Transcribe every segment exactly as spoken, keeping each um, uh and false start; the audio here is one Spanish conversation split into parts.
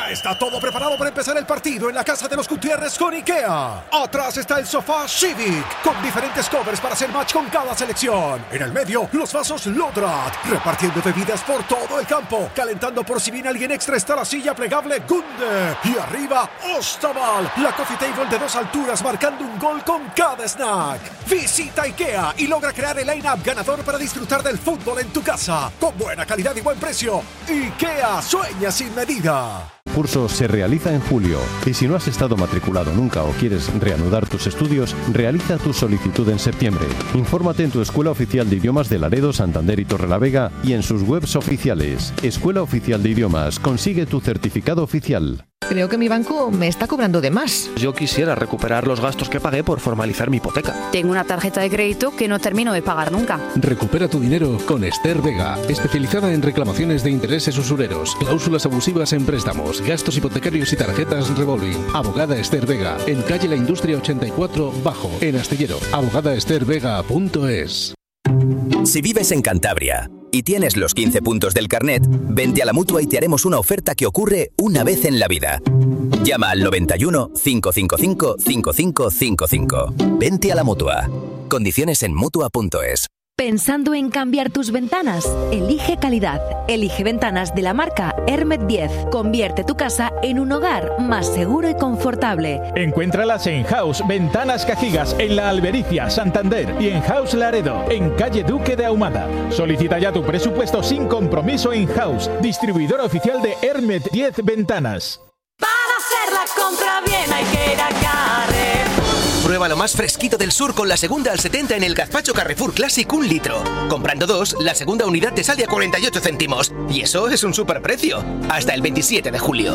Ya está todo preparado para empezar el partido en la casa de los Gutiérrez con IKEA. Atrás está el sofá Civic, con diferentes covers para hacer match con cada selección. En el medio, los vasos Lodrat, repartiendo bebidas por todo el campo. Calentando por si viene alguien extra está la silla plegable Gunde. Y arriba, Ostaval, la coffee table de dos alturas marcando un gol con cada snack. Visita IKEA y logra crear el line-up ganador para disfrutar del fútbol en tu casa. Con buena calidad y buen precio. IKEA, sueña sin medida. El curso se realiza en julio y si no has estado matriculado nunca o quieres reanudar tus estudios, realiza tu solicitud en septiembre. Infórmate en tu Escuela Oficial de Idiomas de Laredo, Santander y Torrelavega y en sus webs oficiales. Escuela Oficial de Idiomas, consigue tu certificado oficial. Creo que mi banco me está cobrando de más. Yo quisiera recuperar los gastos que pagué por formalizar mi hipoteca. Tengo una tarjeta de crédito que no termino de pagar nunca. Recupera tu dinero con Esther Vega, especializada en reclamaciones de intereses usureros, cláusulas abusivas en préstamos, gastos hipotecarios y tarjetas revolving. Abogada Esther Vega, en calle La Industria ochenta y cuatro Bajo, en Astillero. abogada ester vega punto es. Si vives en Cantabria y tienes los quince puntos del carnet, vente a la Mutua y te haremos una oferta que ocurre una vez en la vida. Llama al noventa y uno, cinco cinco cinco, cinco cinco cinco cinco. Vente a la Mutua. Condiciones en mutua punto es. ¿Pensando en cambiar tus ventanas? Elige calidad. Elige ventanas de la marca Hermet diez. Convierte tu casa en un hogar más seguro y confortable. Encuéntralas en House Ventanas Cajigas, en La Albericia, Santander, y en House Laredo, en calle Duque de Ahumada. Solicita ya tu presupuesto sin compromiso en House, distribuidor oficial de Hermet diez Ventanas. Para hacer la compra bien hay que ir a Carrefour. Prueba lo más fresquito del sur con la segunda al setenta en el gazpacho Carrefour Classic un litro. Comprando dos, la segunda unidad te sale a cuarenta y ocho céntimos. Y eso es un superprecio. Hasta el veintisiete de julio.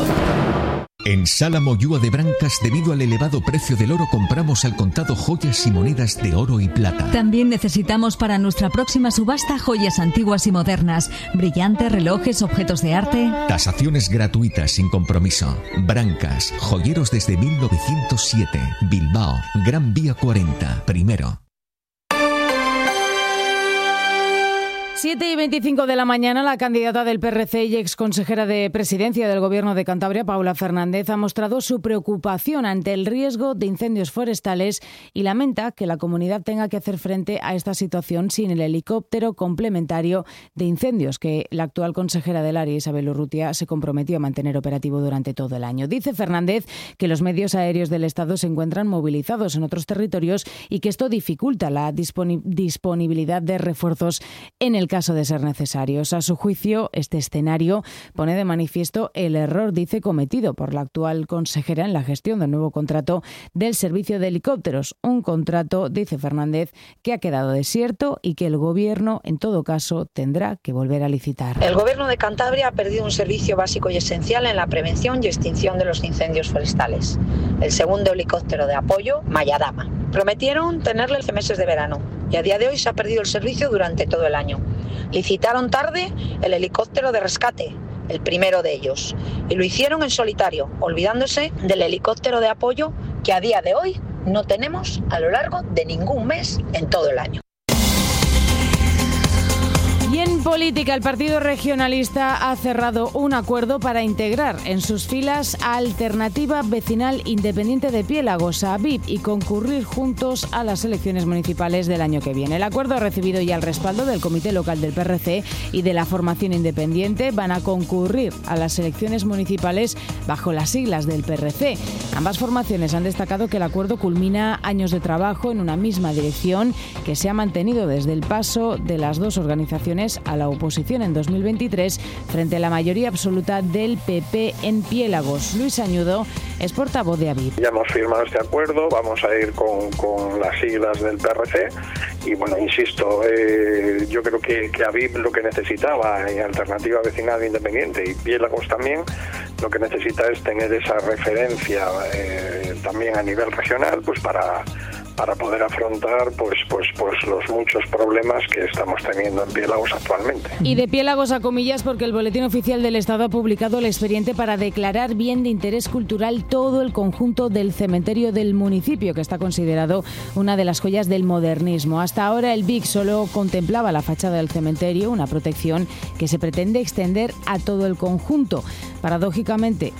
En Sala Moyúa de Brancas, debido al elevado precio del oro, compramos al contado joyas y monedas de oro y plata. También necesitamos para nuestra próxima subasta joyas antiguas y modernas, brillantes, relojes, objetos de arte. Tasaciones gratuitas sin compromiso. Brancas, joyeros desde mil novecientos siete. Bilbao, Gran Vía cuarenta, primero. siete y veinticinco de la mañana, la candidata del P R C y ex consejera de Presidencia del Gobierno de Cantabria, Paula Fernández, ha mostrado su preocupación ante el riesgo de incendios forestales y lamenta que la comunidad tenga que hacer frente a esta situación sin el helicóptero complementario de incendios que la actual consejera del área, Isabel Urrutia, se comprometió a mantener operativo durante todo el año. Dice Fernández que los medios aéreos del Estado se encuentran movilizados en otros territorios y que esto dificulta la disponibilidad de refuerzos en el caso de ser necesarios. A su juicio, este escenario pone de manifiesto el error, dice, cometido por la actual consejera en la gestión del nuevo contrato del servicio de helicópteros. Un contrato, dice Fernández, que ha quedado desierto y que el Gobierno, en todo caso, tendrá que volver a licitar. El Gobierno de Cantabria ha perdido un servicio básico y esencial en la prevención y extinción de los incendios forestales. El segundo helicóptero de apoyo, Mayadama. Prometieron tenerle hace meses de verano y a día de hoy se ha perdido el servicio durante todo el año. Licitaron tarde el helicóptero de rescate, el primero de ellos, y lo hicieron en solitario, olvidándose del helicóptero de apoyo que a día de hoy no tenemos a lo largo de ningún mes en todo el año. Y en política, el Partido Regionalista ha cerrado un acuerdo para integrar en sus filas a Alternativa Vecinal Independiente de Piélagos, a A V I P, y concurrir juntos a las elecciones municipales del año que viene. El acuerdo ha recibido ya el respaldo del Comité Local del P R C y de la formación independiente. Van a concurrir a las elecciones municipales bajo las siglas del P R C. Ambas formaciones han destacado que el acuerdo culmina años de trabajo en una misma dirección que se ha mantenido desde el paso de las dos organizaciones a la oposición en dos mil veintitrés frente a la mayoría absoluta del P P en Piélagos. Luis Añudo es portavoz de A V I P. Ya hemos firmado este acuerdo, vamos a ir con, con las siglas del P R C y bueno, insisto, eh, yo creo que, que A V I P lo que necesitaba en Alternativa Vecinal Independiente y Piélagos también, lo que necesita es tener esa referencia eh, también a nivel regional, pues para para poder afrontar pues pues pues los muchos problemas que estamos teniendo en Piélagos actualmente. Y de Piélagos a comillas, porque el Boletín Oficial del Estado ha publicado el expediente para declarar bien de interés cultural todo el conjunto del cementerio del municipio, que está considerado una de las joyas del modernismo. Hasta ahora el B I C solo contemplaba la fachada del cementerio, una protección que se pretende extender a todo el conjunto. Paradójicamente,